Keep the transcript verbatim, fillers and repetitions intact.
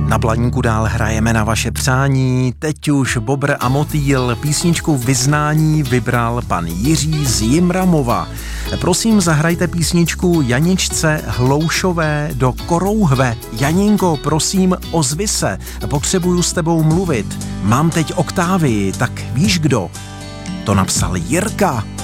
Na Blaníku dál hrajeme na vaše přání, teď už Bobr a Motýl, písničku Vyznání vybral pan Jiří z Jimramova. Prosím, zahrajte písničku Janičce Hloušové do Korouhve. Janinko, prosím, ozvi se, potřebuju s tebou mluvit. Mám teď oktávy, tak víš kdo? To napsal Jirka.